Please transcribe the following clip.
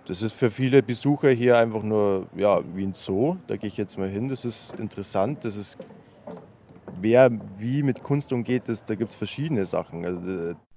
Das ist für viele Besucher hier einfach nur, ja, wie 'n Zoo. Da gehe ich jetzt mal hin. Das ist interessant. Das ist wer wie mit Kunst umgeht, da gibt's verschiedene Sachen. Also,